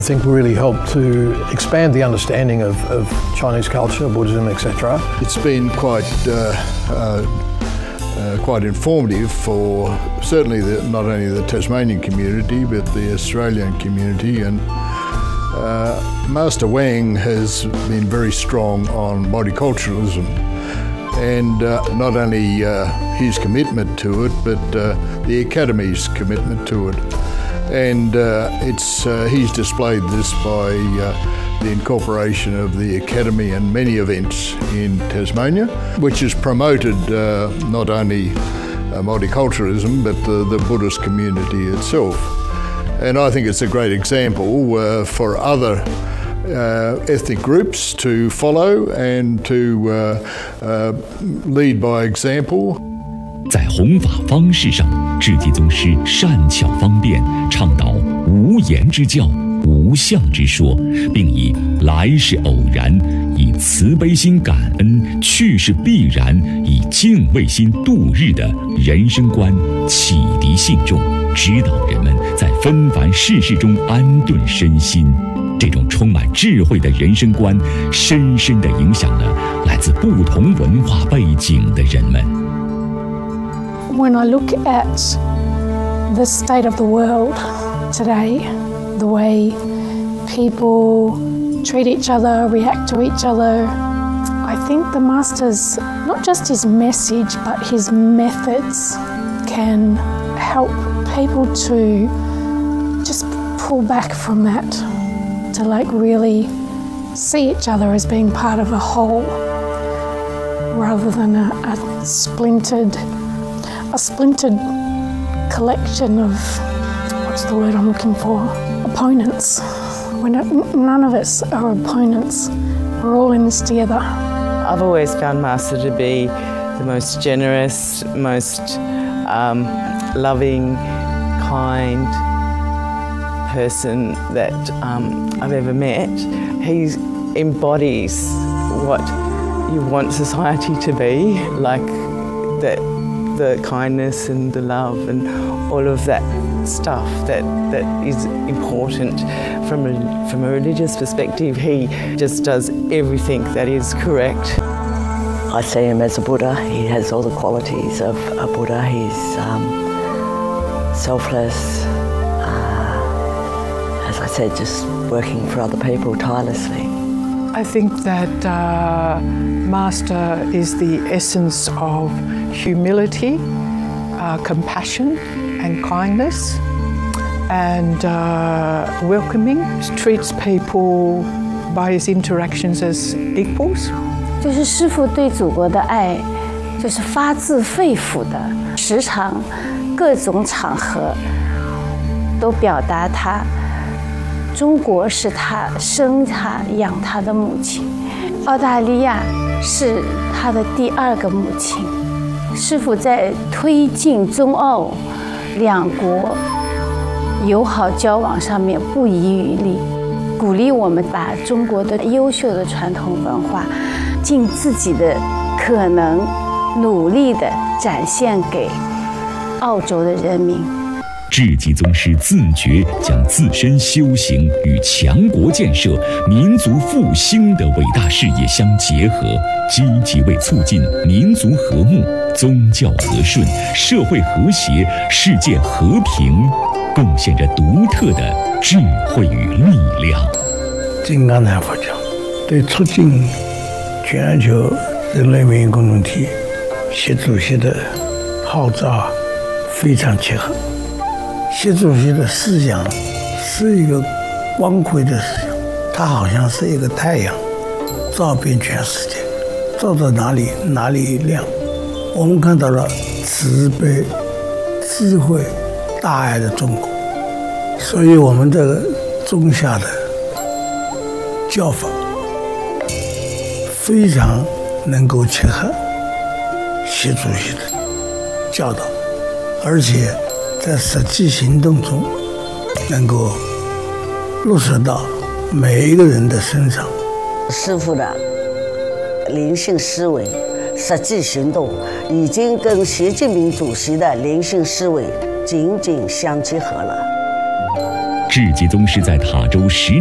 I think really helped to expand the understanding of Chinese culture, Buddhism, etc. It's been quite informative for certainly not only the Tasmanian community but the Australian community, and Master Wang has been very strong on multiculturalism, and not only his commitment to it but the Academy's commitment to it. And he's displayed this by the incorporation of the Academy in many events in Tasmania, which has promoted not only multiculturalism but the Buddhist community itself. And I think it's a great example for other ethnic groups to follow and to lead by example. 在弘法方式上，智济宗师善巧方便，倡导无言之教、无相之说，并以来世偶然、以慈悲心感恩、去世必然、以敬畏心度日的人生观启迪信众，指导人们在纷繁世事中安顿身心。这种充满智慧的人生观，深深地影响了来自不同文化背景的人们。 When I look at the state of the world today, the way people treat each other, react to each other, I think the Master's, not just his message, but his methods can help people to just pull back from that, to really see each other as being part of a whole, rather than a splintered collection of, what's the word I'm looking for? Opponents. None of us are opponents. We're all in this together. I've always found Master to be the most generous, most loving, kind person that I've ever met. He embodies what you want society to be, like the kindness and the love and all of that stuff that is important from a religious perspective. He just does everything that is correct. I see him as a Buddha. He has all the qualities of a Buddha. He's selfless, as I said, just working for other people tirelessly. I think that Master is the essence of humility, compassion and kindness, and welcoming. Treats people by his interactions as equals. 就是师父对祖国的爱，就是发自肺腑的，时常各种场合都表达他。中国是他生他养他的母亲，澳大利亚是他的第二个母亲。师父在推进中澳两国友好交往上面不遗余力，鼓励我们把中国的优秀的传统文化尽自己的可能努力地展现给澳洲的人民。 智济宗师自觉将自身修行与强国建设、民族复兴的伟大事业相结合，积极为促进民族和睦、宗教和顺、社会和谐、世界和平贡献着独特的智慧与力量。 金刚禅佛讲，对促进全球人类命运共同体习主席的号召非常切合。习主席的思想是一个光辉的思想，他好像是一个太阳，照遍全世界，照到哪里哪里亮。我们看到了慈悲、智慧、大爱的中国，所以我们这个中下的教法非常能够切合习主席的教导，而且在实际行动中能够落实到每一个人的身上。 师父的灵性思维、实际行动已经跟习近平主席的灵性思维紧紧相结合了。 智节宗师在塔州10